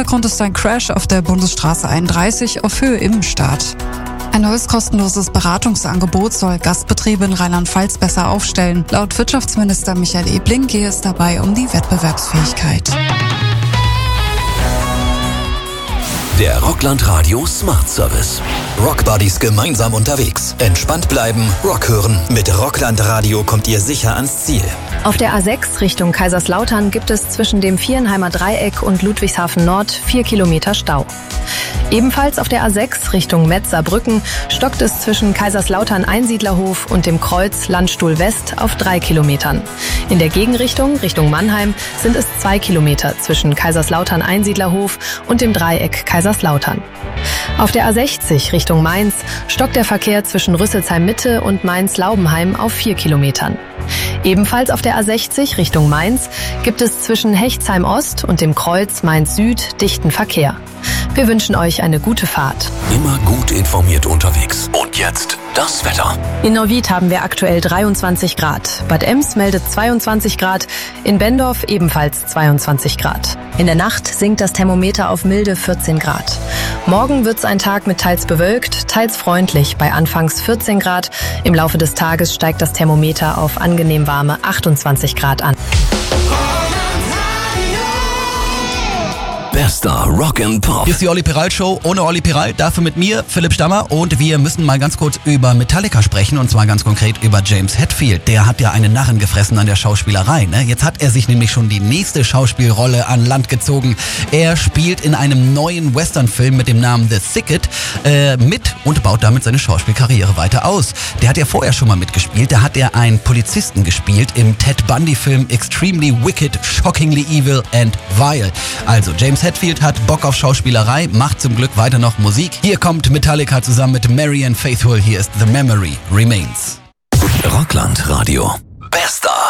Der Grund ist ein Crash auf der Bundesstraße 31 auf Höhe Immenstadt. Ein neues kostenloses Beratungsangebot soll Gastbetriebe in Rheinland-Pfalz besser aufstellen. Laut Wirtschaftsminister Michael Ebling gehe es dabei um die Wettbewerbsfähigkeit. Der Rockland Radio Smart Service. Rockbuddies gemeinsam unterwegs. Entspannt bleiben, Rock hören. Mit Rockland Radio kommt ihr sicher ans Ziel. Auf der A6 Richtung Kaiserslautern gibt es zwischen dem Vierenheimer Dreieck und Ludwigshafen Nord 4 Kilometer Stau. Ebenfalls auf der A6 Richtung Metz-Saarbrücken stockt es zwischen Kaiserslautern Einsiedlerhof und dem Kreuz Landstuhl West auf 3 Kilometern. In der Gegenrichtung, Richtung Mannheim, sind es 2 Kilometer zwischen Kaiserslautern Einsiedlerhof und dem Dreieck Kaiserslautern. Auf der A60 Richtung Mainz stockt der Verkehr zwischen Rüsselsheim Mitte und Mainz-Laubenheim auf 4 Kilometern. Ebenfalls auf der A60 Richtung Mainz gibt es zwischen Hechtsheim Ost und dem Kreuz Mainz Süd dichten Verkehr. Wir wünschen euch eine gute Fahrt. Immer gut informiert unterwegs. Und jetzt das Wetter. In Neuwied haben wir aktuell 23 Grad. Bad Ems meldet 22 Grad. In Bendorf ebenfalls 22 Grad. In der Nacht sinkt das Thermometer auf milde 14 Grad. Morgen wird's ein Tag mit teils bewölkt, teils freundlich bei anfangs 14 Grad. Im Laufe des Tages steigt das Thermometer auf angenehm warme 28 Grad an. Bester Rock and Pop. Hier ist die Olli Piral Show ohne Olli Piral, dafür mit mir, Philipp Stammer, und wir müssen mal ganz kurz über Metallica sprechen, und zwar ganz konkret über James Hetfield. Der hat ja einen Narren gefressen an der Schauspielerei, ne? Jetzt hat er sich nämlich schon die nächste Schauspielrolle an Land gezogen. Er spielt in einem neuen Westernfilm mit dem Namen The Thicket mit und baut damit seine Schauspielkarriere weiter aus. Der hat ja vorher schon mal mitgespielt, da hat er einen Polizisten gespielt im Ted Bundy-Film Extremely Wicked, Shockingly Evil and Vile. Also James Hetfield hat Bock auf Schauspielerei, macht zum Glück weiter noch Musik. Hier kommt Metallica zusammen mit Marianne Faithfull. Hier ist The Memory Remains. Rockland Radio. Bester